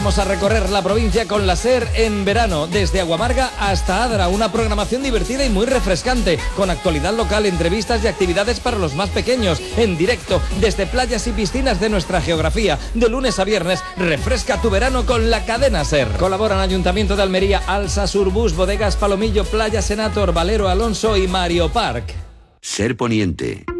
Vamos a recorrer la provincia con la SER en verano, desde Aguamarga hasta Adra, una programación divertida y muy refrescante, con actualidad local, entrevistas y actividades para los más pequeños, en directo, desde playas y piscinas de nuestra geografía. De lunes a viernes, refresca tu verano con la cadena SER. Colaboran Ayuntamiento de Almería, Alsa, Surbus, Bodegas Palomillo, Playa Senator, Valero Alonso y Mario Park. SER Poniente.